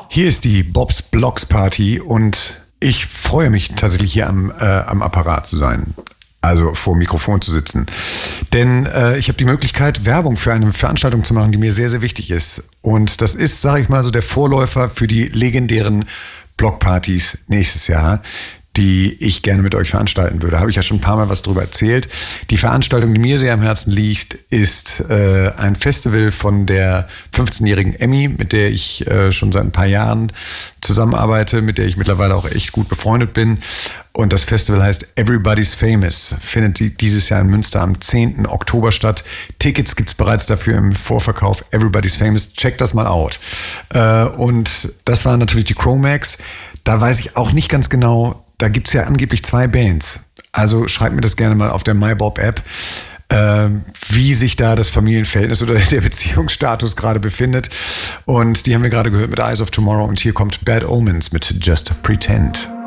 Hier ist die Bob's Blocks Party und ich freue mich tatsächlich hier am Apparat zu sein. Also vor dem Mikrofon zu sitzen. Denn ich habe die Möglichkeit, Werbung für eine Veranstaltung zu machen, die mir sehr, sehr wichtig ist. Und das ist, sage ich mal, so der Vorläufer für die legendären Blockpartys nächstes Jahr, die ich gerne mit euch veranstalten würde. Habe ich ja schon ein paar Mal was drüber erzählt. Die Veranstaltung, die mir sehr am Herzen liegt, ist ein Festival von der 15-jährigen Emmy, mit der ich schon seit ein paar Jahren zusammenarbeite, mit der ich mittlerweile auch echt gut befreundet bin. Und das Festival heißt Everybody's Famous, findet dieses Jahr in Münster am 10. Oktober statt. Tickets gibt's bereits dafür im Vorverkauf. Everybody's Famous, checkt das mal out. Und das waren natürlich die Chromax. Da weiß ich auch nicht ganz genau, da gibt's ja angeblich 2 Bands. Also schreibt mir das gerne mal auf der MyBob-App, wie sich da das Familienverhältnis oder der Beziehungsstatus gerade befindet. Und die haben wir gerade gehört mit Eyes of Tomorrow. Und hier kommt Bad Omens mit Just Pretend.